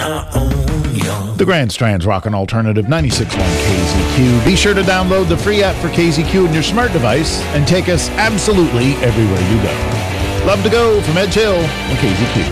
my own young. The Grand Strand's Rockin' Alternative 96.1 KZQ. Be sure to download the free app for KZQ on your smart device and take us absolutely everywhere you go. Love to go from Edge Hill on KZQ.